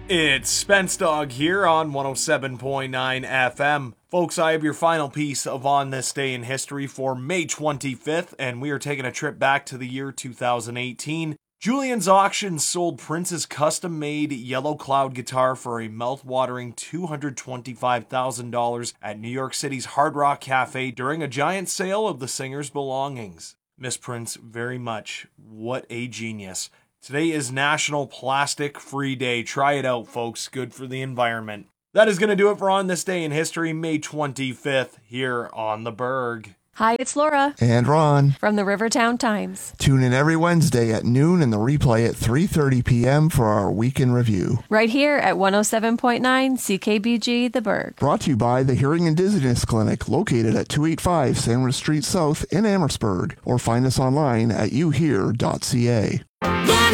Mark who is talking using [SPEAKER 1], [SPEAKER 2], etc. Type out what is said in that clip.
[SPEAKER 1] It's Spence Dog here on 107.9 FM. Folks, I have your final piece of On This Day in History for May 25th, and we are taking a trip back to the year 2018. Julian's Auction sold Prince's custom-made Yellow Cloud guitar for a mouth-watering $225,000 at New York City's Hard Rock Cafe during a giant sale of the singer's belongings. Miss Prince very much. What a genius. Today is National Plastic Free Day. Try it out, folks. Good for the environment. That is going to do it for On This Day in History, May 25th, here on The Berg.
[SPEAKER 2] Hi, it's Laura.
[SPEAKER 3] And Ron.
[SPEAKER 2] From the Rivertown Times.
[SPEAKER 3] Tune in every Wednesday at noon and the replay at 3:30 p.m. for our Week in Review.
[SPEAKER 2] Right here at 107.9 CKBG The Berg.
[SPEAKER 3] Brought to you by the Hearing and Dizziness Clinic, located at 285 Sandwich Street South in Amherstburg. Or find us online at youhear.ca.